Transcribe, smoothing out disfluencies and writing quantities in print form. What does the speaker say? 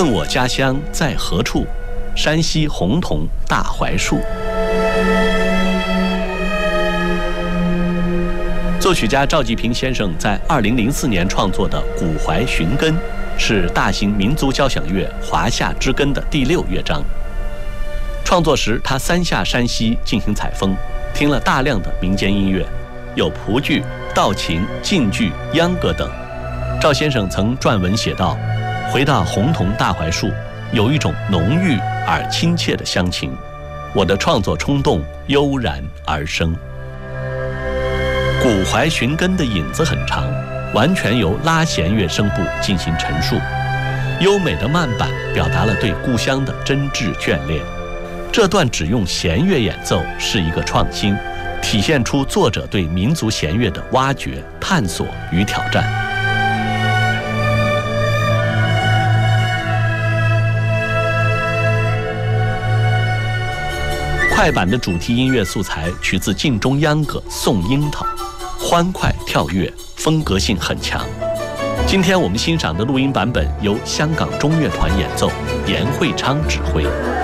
问我家乡在何处？山西洪洞大槐树。作曲家赵季平先生在2004年创作的《古槐寻根》是大型民族交响乐《华夏之根》的第6乐章。创作时，他3下山西进行采风，听了大量的民间音乐，有蒲剧、道琴、晋剧、秧歌等。赵先生曾撰文写道：“回到洪洞大槐树，有一种浓郁而亲切的乡情，我的创作冲动悠然而生。”古槐寻根的引子很长，完全由拉弦乐声部进行陈述，优美的慢板表达了对故乡的真挚眷恋。这段只用弦乐演奏是一个创新，体现出作者对民族弦乐的挖掘、探索与挑战。快板的主题音乐素材取自晋中秧歌《送樱桃》，欢快跳跃，风格性很强。今天我们欣赏的录音版本由香港中乐团演奏，严慧昌指挥。